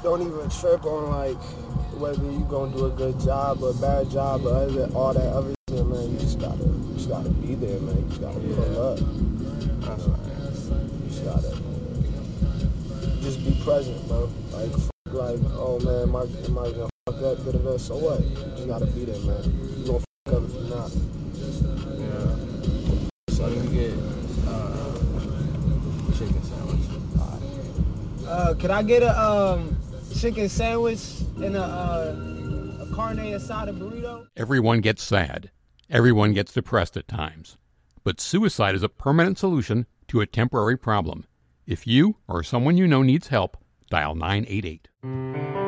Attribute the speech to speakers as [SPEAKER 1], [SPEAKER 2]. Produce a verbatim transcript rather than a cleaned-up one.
[SPEAKER 1] don't even trip on like whether you gonna do a good job or a bad job or other, all that other shit, man. You just gotta, you just gotta be there, man. You just gotta
[SPEAKER 2] Yeah.
[SPEAKER 1] pull up.
[SPEAKER 2] That's right.
[SPEAKER 1] You just gotta just be present, bro. Like, f- like, oh man, am I, am I gonna fuck up? Da, da, da. So what? You just gotta be there, man. You gonna fuck up if you're not.
[SPEAKER 2] Yeah. So you get uh, chicken sandwich.
[SPEAKER 3] Uh, could I get a um, chicken sandwich and a, uh, a carne asada burrito?
[SPEAKER 4] Everyone gets sad. Everyone gets depressed at times. But suicide is a permanent solution to a temporary problem. If you or someone you know needs help, dial nine eight eight.